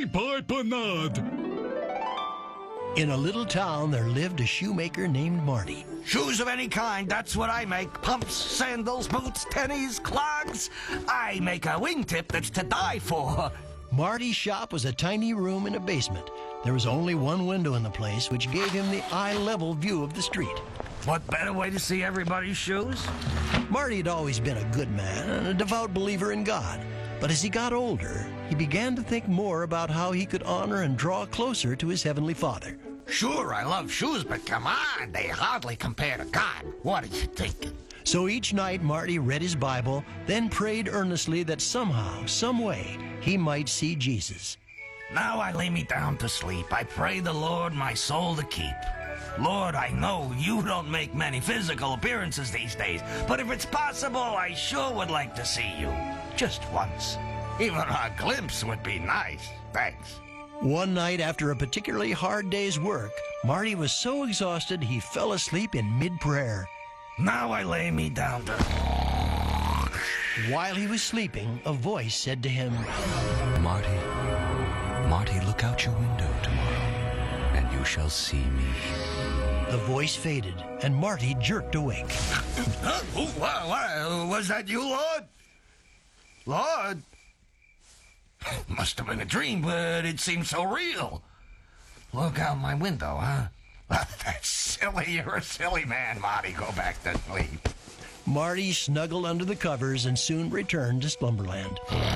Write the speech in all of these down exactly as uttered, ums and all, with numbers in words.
Pipe Bernard. In a little town, there lived a shoemaker named Marty. Shoes of any kind, that's what I make. Pumps, sandals, boots, tennies, clogs. I make a wingtip that's to die for. Marty's shop was a tiny room in a basement. There was only one window in the place, which gave him the eye-level view of the street. What better way to see everybody's shoes? Marty had always been a good man and a devout believer in God. But as he got older, he began to think more about how he could honor and draw closer to his Heavenly Father. Sure, I love shoes, but come on, they hardly compare to God. What are you thinking? So each night, Marty read his Bible, then prayed earnestly that somehow, some way, he might see Jesus. Now I lay me down to sleep. I pray the Lord my soul to keep. Lord, I know you don't make many physical appearances these days, but if it's possible, I sure would like to see you. Just once. Even a glimpse would be nice. Thanks. One night after a particularly hard day's work, Marty was so exhausted he fell asleep in mid-prayer. Now I lay me down to... While he was sleeping, a voice said to him, Marty, Marty, look out your window tomorrow, and you shall see me. The voice faded, and Marty jerked awake. Huh? Oh, wow, wow. Was that you, Lord? Lord? Must have been a dream, but it seemed so real. Look out my window, huh? That's silly. You're a silly man, Marty. Go back to sleep. Marty snuggled under the covers and soon returned to slumberland.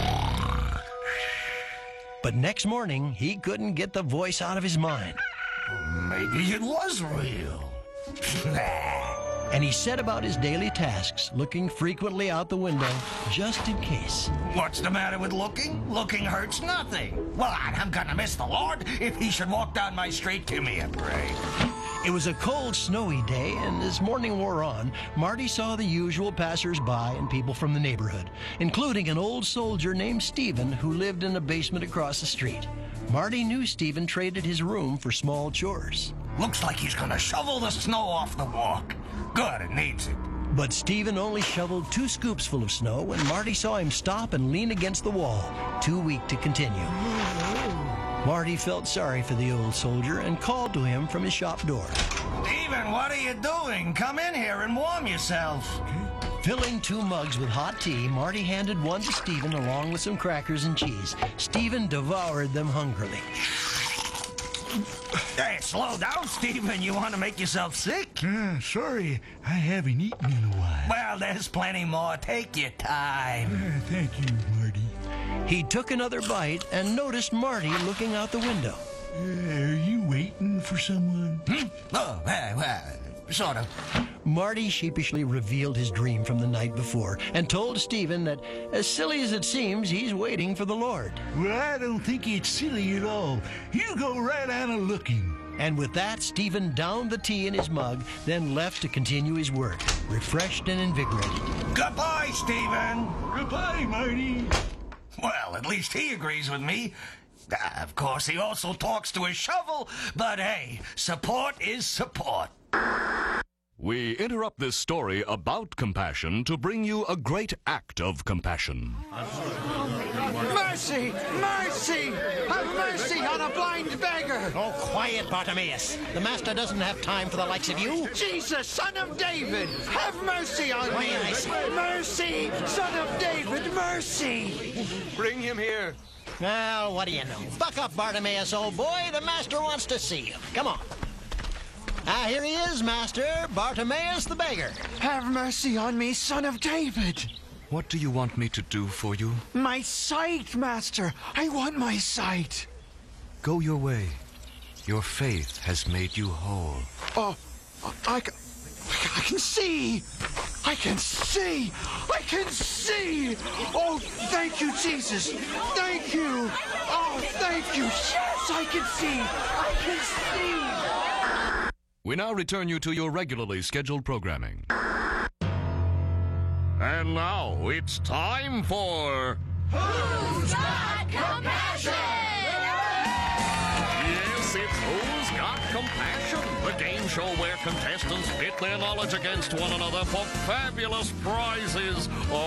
But next morning, he couldn't get the voice out of his mind. Maybe it was real. And he set about his daily tasks, looking frequently out the window, just in case. What's the matter with looking? Looking hurts nothing. Well, I'm gonna miss the Lord if he should walk down my street. Give me a break. It was a cold, snowy day, and as morning wore on, Marty saw the usual passers-by and people from the neighborhood, including an old soldier named Stephen who lived in a basement across the street. Marty knew Stephen traded his room for small chores. Looks like he's gonna shovel the snow off the walk. Good, it needs it. But Stephen only shoveled two scoops full of snow when Marty saw him stop and lean against the wall, too weak to continue. Marty felt sorry for the old soldier and called to him from his shop door. Stephen, what are you doing? Come in here and warm yourself. Filling two mugs with hot tea, Marty handed one to Stephen along with some crackers and cheese. Stephen devoured them hungrily. Hey, slow down, Stephen. You want to make yourself sick? Uh, sorry, I haven't eaten in a while. Well, there's plenty more. Take your time. Uh, thank you, Marty. He took another bite and noticed Marty looking out the window. Uh, are you waiting for someone? Hmm? Oh, well, well, sort of. Marty sheepishly revealed his dream from the night before and told Stephen that, as silly as it seems, he's waiting for the Lord. Well, I don't think it's silly at all. You go right on a looking. And with that, Stephen downed the tea in his mug, then left to continue his work, refreshed and invigorated. Goodbye, Stephen. Goodbye, Marty. Well, at least he agrees with me. Uh, of course, he also talks to his shovel, but hey, support is support. We interrupt this story about compassion to bring you a great act of compassion. Mercy! Mercy! Have mercy on a blind beggar! Oh, quiet, Bartimaeus. The master doesn't have time for the likes of you. Jesus, son of David, have mercy on me! Why, I say- Mercy, son of David, mercy! Bring him here. Well, what do you know? Buck up, Bartimaeus, old boy. The master wants to see you. Come on. Ah, here he is, master. Bartimaeus the beggar. Have mercy on me, son of David! What do you want me to do for you? My sight, master! I want my sight! Go your way. Your faith has made you whole. Oh, I, ca- I can see! I can see! I can see! Oh, thank you, Jesus! Thank you! Oh, thank you! Yes, I can see! I can see! We now return you to your regularly scheduled programming. And now it's time for... Who's Got Compassion? Yes, it's Who's Got Compassion? The game show where contestants pit their knowledge against one another for fabulous prizes.